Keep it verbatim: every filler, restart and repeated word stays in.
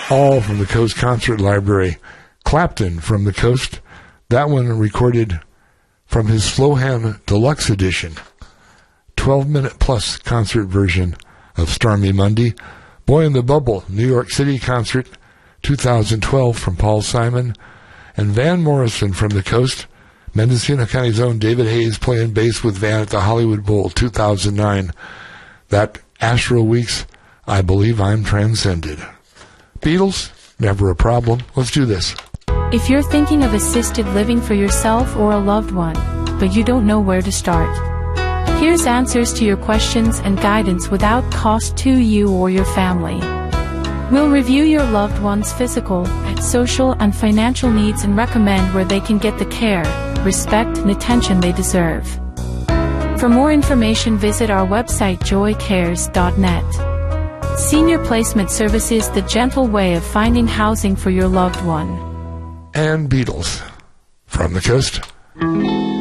all from the Coast Concert Library. Clapton from the Coast, that one recorded from his Slohan Deluxe Edition. twelve-minute plus concert version of Stormy Monday. Boy in the Bubble, New York City concert, two thousand twelve from Paul Simon. And Van Morrison from the Coast, Mendocino County's own David Hayes playing bass with Van at the Hollywood Bowl, two thousand nine. That Astro Weeks, I Believe I'm Transcended. Beatles, never a problem. Let's do this. If you're thinking of assisted living for yourself or a loved one, but you don't know where to start, here's answers to your questions and guidance without cost to you or your family. We'll review your loved one's physical, social, and financial needs and recommend where they can get the care, respect, and attention they deserve. For more information, visit our website joy cares dot net. Senior Placement Services, the gentle way of finding housing for your loved one. And Beatles from the Coast.